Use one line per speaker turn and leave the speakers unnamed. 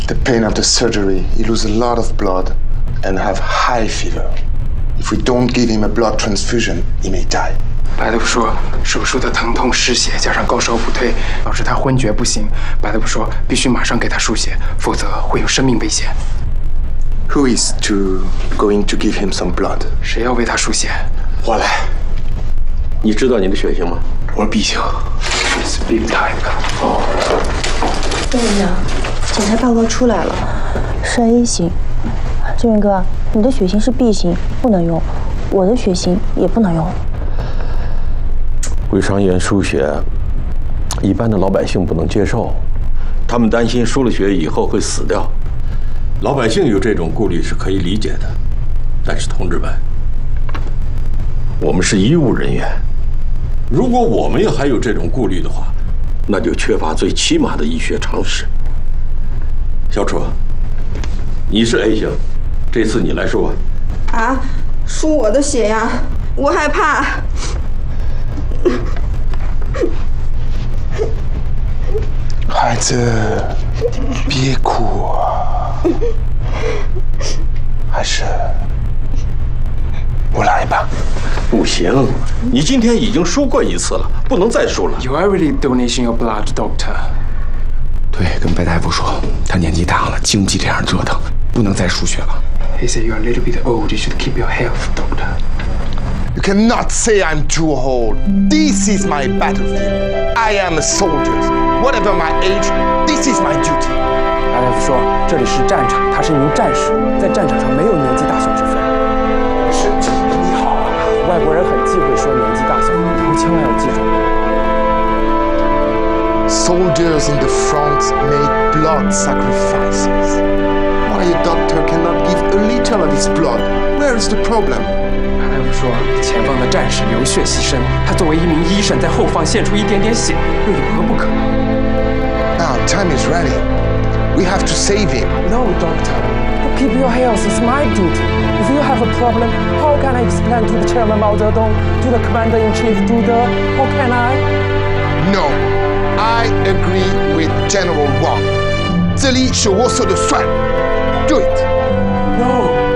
The pain of the surgery, he lose a lot of blood and have high fever. If we don't give him a blood transfusion, he may die.
白大夫说，手术的疼痛、失血加上高烧不退，导致他昏厥不醒。白大夫说，必须马上给他输血，否则会有生命危险。
Who is going to give him some blood?
谁要为他输血？
我来。
你知道你的血型吗？
我是 B 型。
是 B type。哦。
院长，检查报告出来了，是 A 型。志云哥，你的血型是 B 型，不能用；我的血型也不能用。
胃伤炎输血，一般的老百姓不能接受，他们担心输了血以后会死掉。老百姓有这种顾虑是可以理解的，但是同志们，我们是医务人员，如果我们还有这种顾虑的话，那就缺乏最起码的医学常识。小楚，你是 A 型，这次你来说吧。
啊，输我的血呀，我害怕。
孩子，别哭啊，还是我来吧。
不行，你今天已经输过一次了，不能再输了。
You are really donation your blood, doctor.
对，跟白大夫说，他年纪大了，经不起这样折腾，不能再输血了。
He said you are a little bit old. You should keep your health, doctor.
You cannot say I'm too old. This is my battlefield. I am a soldier. Whatever my age, this is my duty.
白大夫说，这里是战场，他是一名战士，在战场上没有年纪大小之分。
身体你好啊。
外国人很忌讳说年纪大小，以后千万要记住。
Soldiers in the front make blood sacrifices. Why a doctor cannot give a little of his blood? Where is the problem?
白大夫说，前方的战士流血牺牲，他作为一名医生，在后方献出一点点血，又有何不可？
Now time is ready. We have to save him.
No, doctor. To keep your health is my duty. If you have a problem, how can I explain to the chairman Mao Zedong, to the commander-in-chief Zhu De? How can I?
No, I agree with General Wang. 这里是我说的算。Do it.
No.